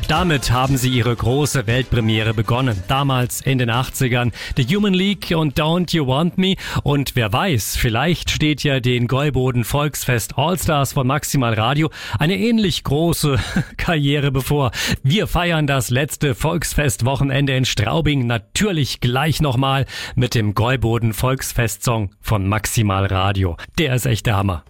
Damit haben sie ihre große Weltpremiere begonnen. Damals in den 80ern. The Human League und Don't You Want Me. Und wer weiß, vielleicht steht ja den Gäuboden Volksfest Allstars von Maximal Radio eine ähnlich große Karriere bevor. Wir feiern das letzte Volksfest-Wochenende in Straubing natürlich gleich nochmal mit dem Gäuboden Volksfest-Song von Maximal Radio. Der ist echt der Hammer.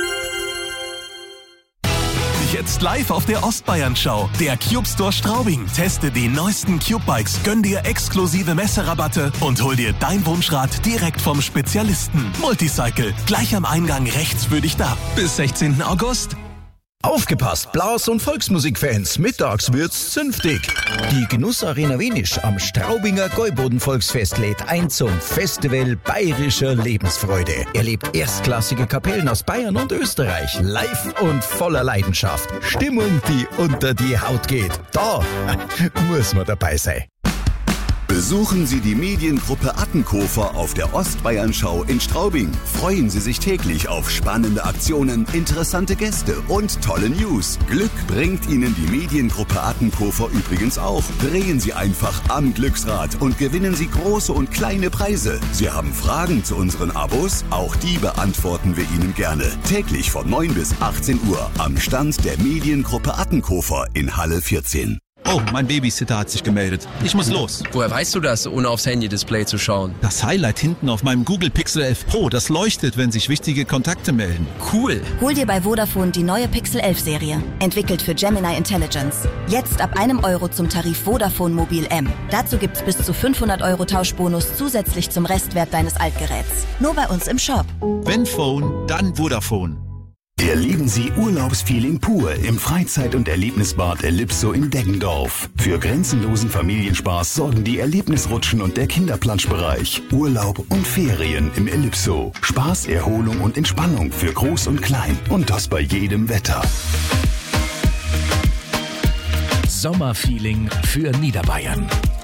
Jetzt live auf der Ostbayern-Schau. Der Cube Store Straubing. Teste die neuesten Cube-Bikes, gönn dir exklusive Messerabatte und hol dir dein Wunschrad direkt vom Spezialisten. Multicycle, gleich am Eingang rechts für dich da. Bis 16. August. Aufgepasst, Blas- und Volksmusikfans, mittags wird's zünftig. Die Genussarena Wenisch am Straubinger Gäuboden-Volksfest lädt ein zum Festival bayerischer Lebensfreude. Erlebt erstklassige Kapellen aus Bayern und Österreich, live und voller Leidenschaft. Stimmung, die unter die Haut geht. Da muss man dabei sein. Besuchen Sie die Mediengruppe Attenkofer auf der Ostbayern-Schau in Straubing. Freuen Sie sich täglich auf spannende Aktionen, interessante Gäste und tolle News. Glück bringt Ihnen die Mediengruppe Attenkofer übrigens auch. Drehen Sie einfach am Glücksrad und gewinnen Sie große und kleine Preise. Sie haben Fragen zu unseren Abos? Auch die beantworten wir Ihnen gerne. Täglich von 9 bis 18 Uhr am Stand der Mediengruppe Attenkofer in Halle 14. Oh, mein Babysitter hat sich gemeldet. Ich muss los. Woher weißt du das, ohne aufs Handy-Display zu schauen? Das Highlight hinten auf meinem Google Pixel 11 Pro, das leuchtet, wenn sich wichtige Kontakte melden. Cool. Hol dir bei Vodafone die neue Pixel 11 Serie. Entwickelt für Gemini Intelligence. Jetzt ab €1 zum Tarif Vodafone Mobil M. Dazu gibt's bis zu 500 € Tauschbonus zusätzlich zum Restwert deines Altgeräts. Nur bei uns im Shop. Wenn Phone, dann Vodafone. Erleben Sie Urlaubsfeeling pur im Freizeit- und Erlebnisbad Ellipso in Deggendorf. Für grenzenlosen Familienspaß sorgen die Erlebnisrutschen und der Kinderplanschbereich. Urlaub und Ferien im Ellipso. Spaß, Erholung und Entspannung für Groß und Klein. Und das bei jedem Wetter. Sommerfeeling für Niederbayern.